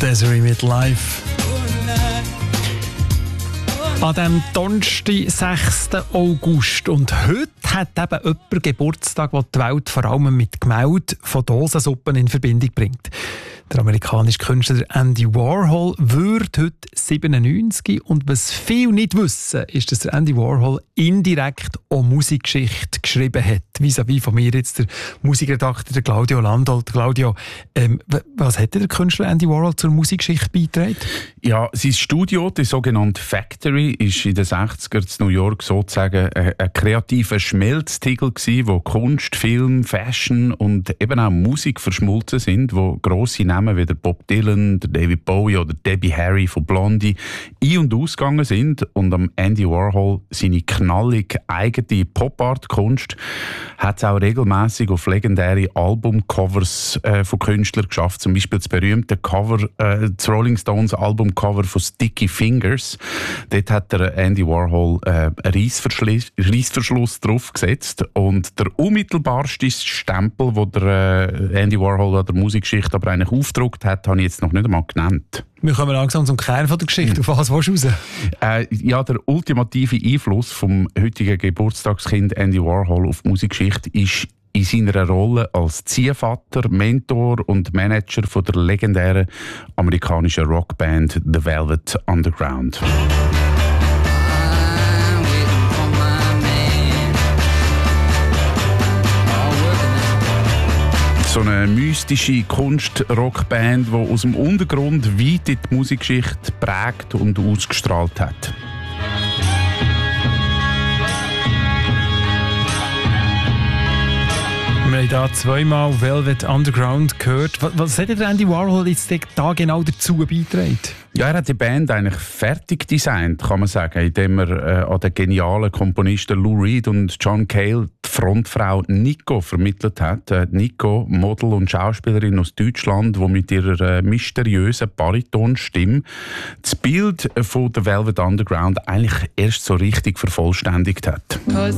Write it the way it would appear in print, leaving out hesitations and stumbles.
Desiree mit Live. An diesem Donnerstag, 6. August. Und heute hat eben jemand Geburtstag, der die Welt vor allem mit Gemälden von Dosensuppen in Verbindung bringt. Der amerikanische Künstler Andy Warhol wird heute 97. Und was viele nicht wissen, ist, dass der Andy Warhol indirekt auch Musikgeschichte geschrieben hat. Vis-à-vis von mir jetzt der Musikredakteur der Claudio Landolt. Claudio, was hat der Künstler Andy Warhol zur Musikgeschichte beigetragen? Ja, sein Studio, die sogenannte Factory, ist in den 60er in New York sozusagen ein kreativer Schmelztiegel gewesen, wo Kunst, Film, Fashion und eben auch Musik verschmolzen sind, wo grosse Namen wie der Bob Dylan, der David Bowie oder Debbie Harry von Blondie ein- und ausgegangen sind. Und am Andy Warhol seine knallig eigene Pop-Art-Kunst hat es auch regelmäßig auf legendäre Albumcovers von Künstlern geschafft. Zum Beispiel das berühmte Cover, das Rolling Stones Albumcover von Sticky Fingers. Dort hat der Andy Warhol einen Reissverschluss draufgesetzt. Und der unmittelbarste Stempel, den der Andy Warhol an der Musikgeschichte aber eigentlich aufgedruckt hat, habe ich jetzt noch nicht einmal genannt. Wir kommen langsam zum Kern der Geschichte. Auf was willst du raus? Ja, der ultimative Einfluss vom heutigen Geburtstagskind Andy Warhol auf die Musikgeschichte ist in seiner Rolle als Ziehvater, Mentor und Manager von der legendären amerikanischen Rockband The Velvet Underground. So eine mystische Kunst-Rockband, die aus dem Untergrund weit in die Musikgeschichte prägt und ausgestrahlt hat. Wir haben hier zweimal Velvet Underground gehört. Was hat der Andy Warhol jetzt da genau dazu beigetragen? Ja, er hat die Band eigentlich fertig designt, kann man sagen, indem er an den genialen Komponisten Lou Reed und John Cale die Frontfrau Nico vermittelt hat. Nico, Model und Schauspielerin aus Deutschland, die mit ihrer mysteriösen Baritonstimme das Bild von der Velvet Underground eigentlich erst so richtig vervollständigt hat.